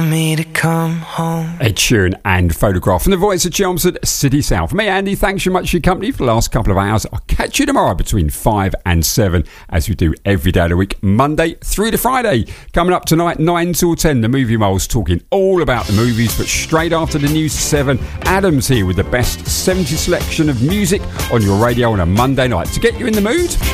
Me to come home. Ed Sheeran and Photograph from the voice of Chelmsford City South. Me, Andy, thanks so much for your company for the last couple of hours. I'll catch you tomorrow between 5 and 7 as we do every day of the week, Monday through to Friday. Coming up tonight, 9 till 10, the Movie Moles talking all about the movies, but straight after the news 7, Adam's here with the best 70 selection of music on your radio on a Monday night to get you in the mood.